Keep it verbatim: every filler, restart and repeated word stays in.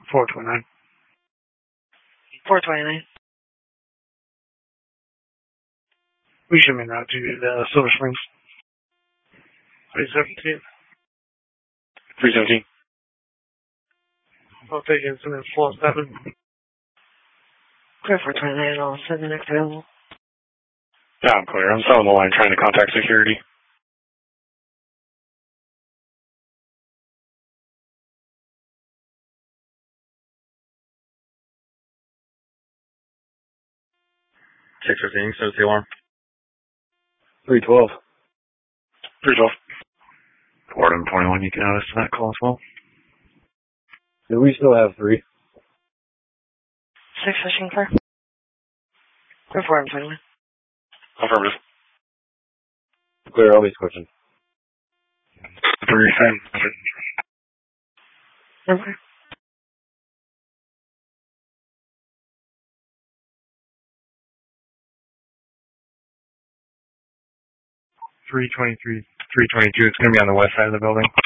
four twenty-nine. four twenty-nine. We should be out to the Silver Springs. three seventeen. three seventeen. I'll take incident four seven. Clear four twenty-nine, all seven next available. Yeah, I'm clear. I'm still on the line trying to contact security. six fifteen, so the alarm. three twelve. three twelve. Fordham twenty-one, you can add us to that call as well. Do we still have three? six fishing clear. Clear Fordham twenty-one. Affirmative. Clear all these questions. three ten. Okay. three twenty-three. three twenty-two. It's going to be on the west side of the building.